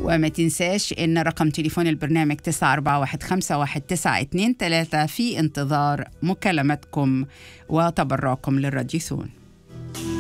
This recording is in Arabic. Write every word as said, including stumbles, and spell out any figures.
وما تنساش إن رقم تليفون البرنامج تسعة أربعة واحد خمسة واحد تسعة اتنين تلاتة، في انتظار مكالمتكم وتبرعكم للراديوثون.